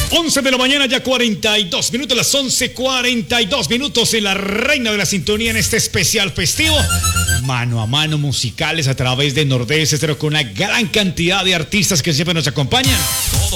11 de la mañana, ya 42 minutos, las 11:42 minutos en la reina de la sintonía en este especial festivo. Mano a mano musicales a través de Nordeste, pero con una gran cantidad de artistas que siempre nos acompañan.